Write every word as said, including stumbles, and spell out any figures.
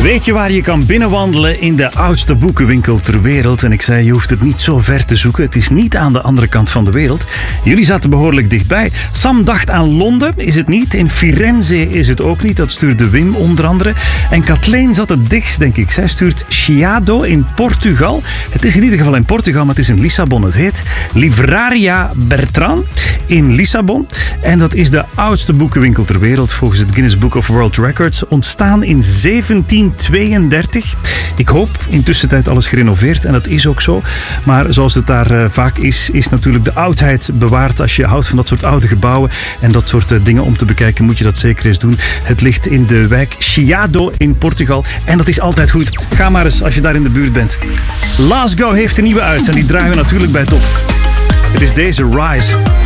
Weet je waar je kan binnenwandelen in de oudste boekenwinkel ter wereld? En ik zei, je hoeft het niet zo ver te zoeken. Het is niet aan de andere kant van de wereld. Jullie zaten behoorlijk dichtbij. Sam dacht aan Londen, is het niet. In Firenze is het ook niet. Dat stuurde Wim onder andere. En Kathleen zat het dichtst, denk ik. Zij stuurt Chiado in Portugal. Het is in ieder geval in Portugal, maar het is in Lissabon. Het heet Livraria Bertrand in Lissabon. En dat is de oudste boekenwinkel ter wereld volgens het Guinness Book of World Records. Ontstaan in zeventien tweeëndertig. Ik hoop intussen tijd alles gerenoveerd en dat is ook zo. Maar zoals het daar uh, vaak is, is natuurlijk de oudheid bewaard. Als je houdt van dat soort oude gebouwen en dat soort uh, dingen om te bekijken, moet je dat zeker eens doen. Het ligt in de wijk Chiado in Portugal en dat is altijd goed. Ga maar eens als je daar in de buurt bent. Last Go heeft een nieuwe uit en die draaien we natuurlijk bij top. Het is deze Rise.